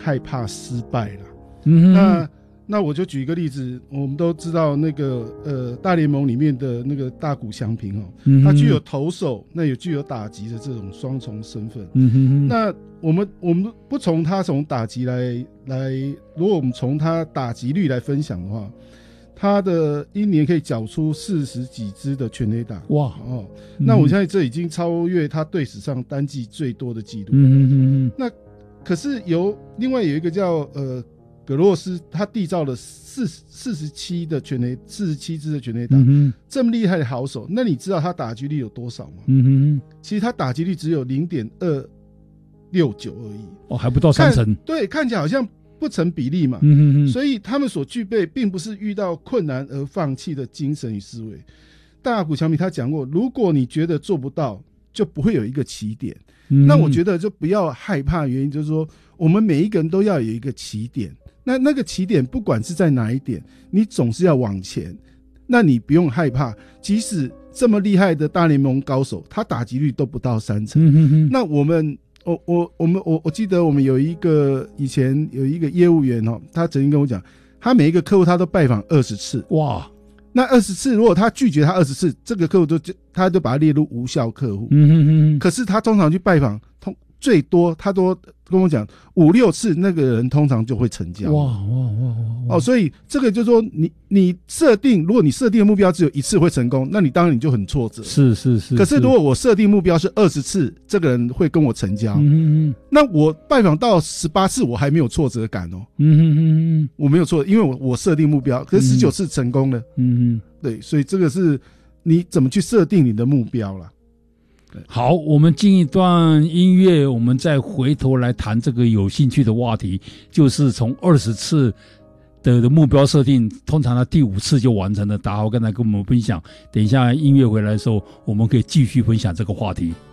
害怕失败啦。那我就举一个例子，我们都知道那个大联盟里面的那个大谷翔平他具有投手，那也具有打击的这种双重身份。那我们不从他从打击来，如果我们从他打击率来分享的话，他的一年可以缴出40几支的全垒打。哇那我现在这已经超越他队史上单季最多的记录。那可是另外有一个叫葛洛斯，他缔造了47支的全垒打，这么厉害的好手，那你知道他打击率有多少吗？其实他打击率只有 0.269 而已。还不到3成。对，看起来好像不成比例嘛。所以他们所具备并不是遇到困难而放弃的精神与思维。大谷翔平他讲过，如果你觉得做不到，就不会有一个起点。那我觉得就不要害怕，原因就是说我们每一个人都要有一个起点，那个起点不管是在哪一点，你总是要往前。那你不用害怕，即使这么厉害的大联盟高手，他打击率都不到3成。那我记得我们以前有一个业务员他曾经跟我讲，他每一个客户他都拜访20次。哇！那20次，如果他拒绝他20次，这个客户他就把他列入无效客户。可是他通常去拜访，最多他都跟我讲5-6次，那个人通常就会成交。所以这个就是说你设定，如果你设定的目标只有1次会成功，那你当然你就很挫折。是。可是如果我设定目标是20次，这个人会跟我成交。那我拜访到18次，我还没有挫折感我没有挫折，因为我设定目标，可是19次成功了。对，所以这个是你怎么去设定你的目标啦。好，我们进一段音乐，我们再回头来谈这个有兴趣的话题，就是从20次的目标设定，通常他第5次就完成了。达豪刚才跟我们分享，等一下音乐回来的时候，我们可以继续分享这个话题。